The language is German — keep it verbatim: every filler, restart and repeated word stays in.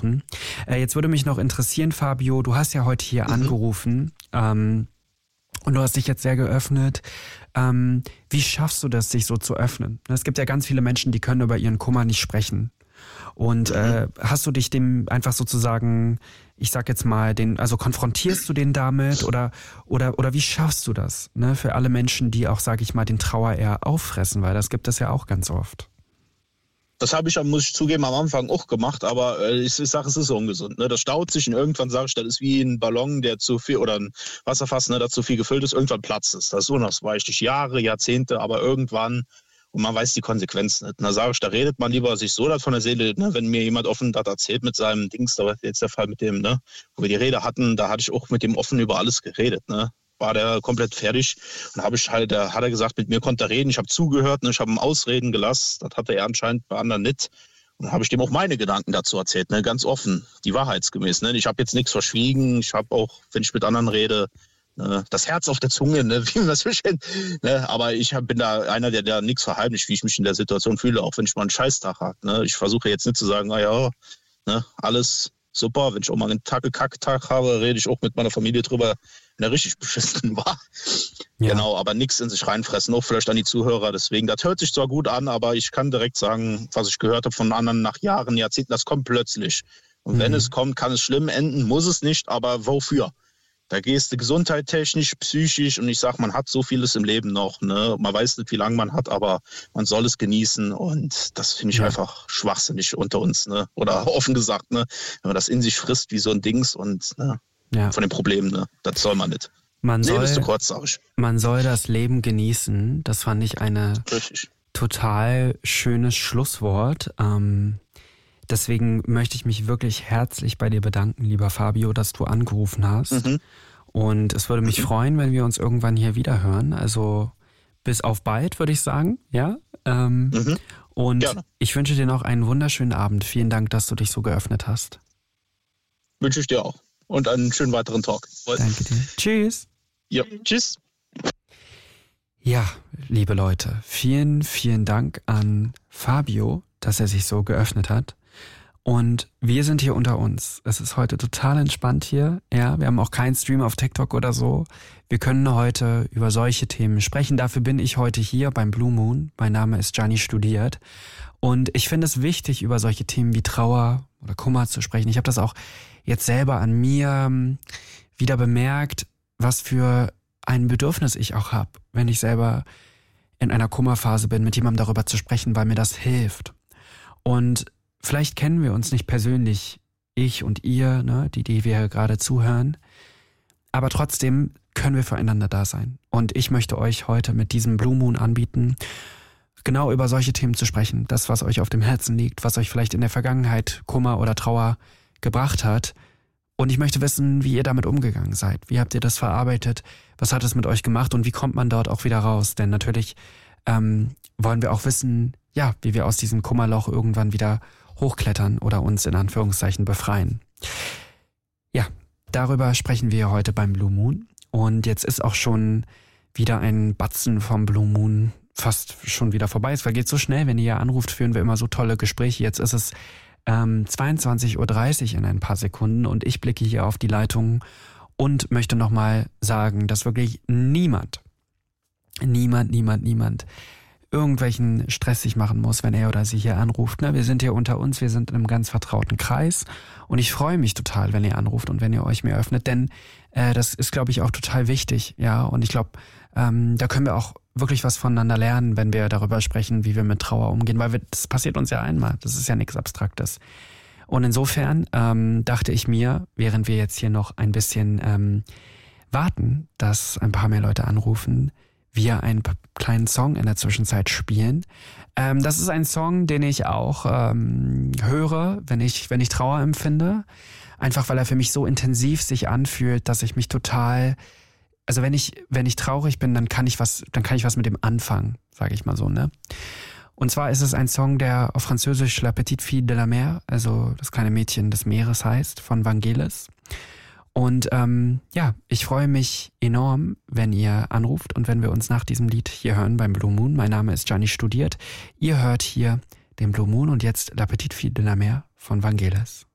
versuchen. Äh, jetzt würde mich noch interessieren, Fabio, du hast ja heute hier mhm. angerufen ähm, und du hast dich jetzt sehr geöffnet. Ähm, wie schaffst du das, dich so zu öffnen? Es gibt ja ganz viele Menschen, die können über ihren Kummer nicht sprechen. Und äh, hast du dich dem einfach sozusagen, ich sag jetzt mal, den, also konfrontierst du den damit oder oder oder wie schaffst du das, ne, für alle Menschen, die auch, sag ich mal, den Trauer eher auffressen, weil das gibt es ja auch ganz oft. Das habe ich, muss ich zugeben, am Anfang auch gemacht, aber äh, ich, ich sage, es ist ungesund. Ne? Das staut sich und irgendwann sage ich, das ist wie ein Ballon, der zu viel, oder ein Wasserfass, ne, das zu viel gefüllt ist, irgendwann platzt es. Das ist unausweichlich, Jahre, Jahrzehnte, aber irgendwann, und man weiß die Konsequenzen nicht. Da sage ich, da redet man lieber sich so das von der Seele, ne? Wenn mir jemand offen das erzählt mit seinem Dings, da war jetzt der Fall mit dem, ne, wo wir die Rede hatten, da hatte ich auch mit dem offen über alles geredet, ne. War der komplett fertig. Und habe ich halt, da hat er gesagt, mit mir konnte er reden. Ich habe zugehört, ne? Ich habe ihm ausreden gelassen. Das hatte er anscheinend bei anderen nicht. Und dann habe ich dem auch meine Gedanken dazu erzählt, ne? Ganz offen, die wahrheitsgemäß. Ne? Ich habe jetzt nichts verschwiegen. Ich habe auch, wenn ich mit anderen rede, ne, das Herz auf der Zunge, ne? Wie man das bestimmt. Ne? Aber ich hab, bin da einer, der da nichts verheimlicht, wie ich mich in der Situation fühle, auch wenn ich mal einen Scheißtag habe. Ne? Ich versuche jetzt nicht zu sagen, naja, ne, alles super. Wenn ich auch mal einen Tag-Kack-Tag habe, rede ich auch mit meiner Familie drüber, wenn er richtig beschissen war. Ja. Genau, aber nichts in sich reinfressen, auch vielleicht an die Zuhörer. Deswegen, das hört sich zwar gut an, aber ich kann direkt sagen, was ich gehört habe von anderen nach Jahren, Jahrzehnten, das kommt plötzlich. Und mhm. wenn es kommt, kann es schlimm enden, muss es nicht, aber wofür? Da gehst du gesundheitstechnisch, psychisch und ich sag, man hat so vieles im Leben noch. Ne? Man weiß nicht, wie lange man hat, aber man soll es genießen und das finde ich ja. einfach schwachsinnig unter uns. Ne? Oder offen gesagt, ne? Wenn man das in sich frisst wie so ein Dings und ne? ja. von den Problemen, ne? Das soll man nicht. Man soll, Leben ist zu kurz, sag ich. Man soll das Leben genießen. Das fand ich eine Richtig. total schönes Schlusswort. Ähm, deswegen möchte ich mich wirklich herzlich bei dir bedanken, lieber Fabio, dass du angerufen hast. Mhm. Und es würde mich mhm. freuen, wenn wir uns irgendwann hier wieder hören. Also bis auf bald, würde ich sagen. Ja. Ähm, mhm. Und Gerne. Ich wünsche dir noch einen wunderschönen Abend. Vielen Dank, dass du dich so geöffnet hast. Wünsche ich dir auch. Und einen schönen weiteren Talk. Danke dir. Tschüss. Ja, tschüss. Ja, liebe Leute, vielen, vielen Dank an Fabio, dass er sich so geöffnet hat. Und wir sind hier unter uns. Es ist heute total entspannt hier. Ja, wir haben auch keinen Stream auf TikTok oder so. Wir können heute über solche Themen sprechen. Dafür bin ich heute hier beim Blue Moon. Mein Name ist Gianni Studiert. Und ich finde es wichtig, über solche Themen wie Trauer oder Kummer zu sprechen. Ich habe das auch jetzt selber an mir wieder bemerkt, was für ein Bedürfnis ich auch habe, wenn ich selber in einer Kummerphase bin, mit jemandem darüber zu sprechen, weil mir das hilft. Und vielleicht kennen wir uns nicht persönlich, ich und ihr, ne, die, die wir gerade zuhören, aber trotzdem können wir füreinander da sein. Und ich möchte euch heute mit diesem Blue Moon anbieten, genau über solche Themen zu sprechen. Das, was euch auf dem Herzen liegt, was euch vielleicht in der Vergangenheit Kummer oder Trauer gebracht hat. Und ich möchte wissen, wie ihr damit umgegangen seid. Wie habt ihr das verarbeitet? Was hat es mit euch gemacht? Und wie kommt man dort auch wieder raus? Denn natürlich ähm, wollen wir auch wissen, ja, wie wir aus diesem Kummerloch irgendwann wieder hochklettern oder uns in Anführungszeichen befreien. Ja, darüber sprechen wir heute beim Blue Moon. Und jetzt ist auch schon wieder ein Batzen vom Blue Moon fast schon wieder vorbei. Es vergeht so schnell, wenn ihr ja anruft, führen wir immer so tolle Gespräche. Jetzt ist es ähm, zweiundzwanzig Uhr dreißig in ein paar Sekunden und ich blicke hier auf die Leitung und möchte nochmal sagen, dass wirklich niemand, niemand, niemand, niemand irgendwelchen Stress sich machen muss, wenn er oder sie hier anruft. Ne? Wir sind hier unter uns, wir sind in einem ganz vertrauten Kreis und ich freue mich total, wenn ihr anruft und wenn ihr euch mir öffnet, denn äh, das ist, glaube ich, auch total wichtig. Ja, und ich glaube, ähm, da können wir auch wirklich was voneinander lernen, wenn wir darüber sprechen, wie wir mit Trauer umgehen, weil wir, das passiert uns ja einmal, das ist ja nichts Abstraktes. Und insofern ähm, dachte ich mir, während wir jetzt hier noch ein bisschen ähm, warten, dass ein paar mehr Leute anrufen, wir einen kleinen Song in der Zwischenzeit spielen. Ähm, das ist ein Song, den ich auch ähm, höre, wenn ich, wenn ich Trauer empfinde. Einfach weil er für mich so intensiv sich anfühlt, dass ich mich total, also wenn ich, wenn ich traurig bin, dann kann ich was, dann kann ich was mit dem anfangen, sage ich mal so, ne? Und zwar ist es ein Song, der auf Französisch La Petite Fille de la Mer, also das kleine Mädchen des Meeres heißt, von Vangelis. Und ähm, ja, ich freue mich enorm, wenn ihr anruft und wenn wir uns nach diesem Lied hier hören beim Blue Moon. Mein Name ist Gianni Studiert. Ihr hört hier den Blue Moon und jetzt La Petite Fille de la Mer von Vangelis.